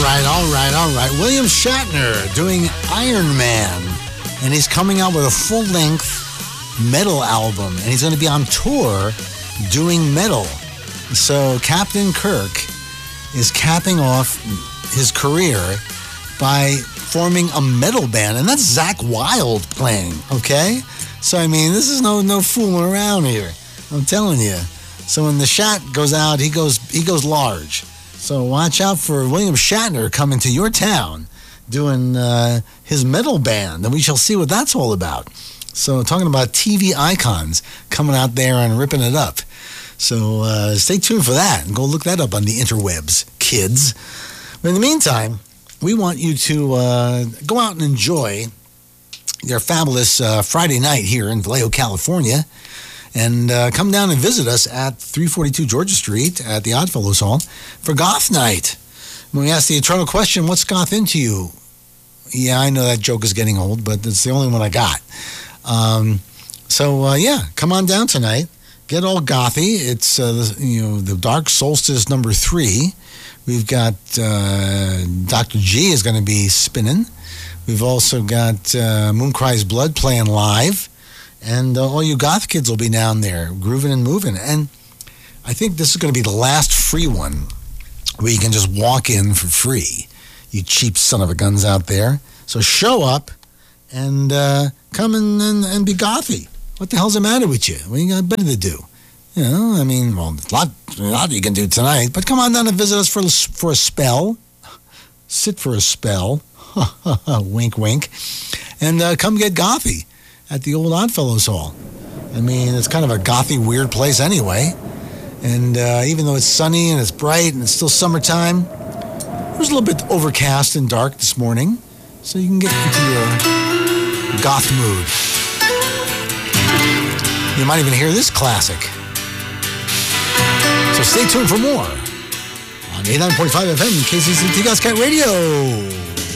right. William Shatner doing Iron Man. And he's coming out with a full-length metal album. And he's going to be on tour doing metal. So Captain Kirk is capping off his career by forming a metal band. And that's Zakk Wylde playing, okay? So, I mean, this is no fooling around here. I'm telling you. So when the Shat goes out, he goes large. So watch out for William Shatner coming to your town doing his metal band, and we shall see what that's all about. So talking about TV icons coming out there and ripping it up. So stay tuned for that and go look that up on the interwebs, kids. But in the meantime, we want you to go out and enjoy your fabulous Friday night here in Vallejo, California. And come down and visit us at 342 Georgia Street at the Oddfellows Hall for Goth Night. When we ask the eternal question, what's goth into you? Yeah, I know that joke is getting old, but it's the only one I got. Come on down tonight. Get all gothy. It's the Dark Solstice number 3. We've got Dr. G is going to be spinning. We've also got Moon Cries Blood playing live. And all you goth kids will be down there grooving and moving. And I think this is going to be the last free one where you can just walk in for free. You cheap son of a guns out there. So show up and come and be gothy. What the hell's the matter with you? What you got better to do? You know, I mean, well, a lot you can do tonight. But come on down and visit us for a spell. Sit for a spell. Wink, wink. And come get gothy at the old Oddfellows Hall. I mean, it's kind of a gothy, weird place anyway. And even though it's sunny and it's bright and it's still summertime, it was a little bit overcast and dark this morning. So you can get into your goth mood. You might even hear this classic. So stay tuned for more on 89.5 FM KCCT Goth Cat Radio.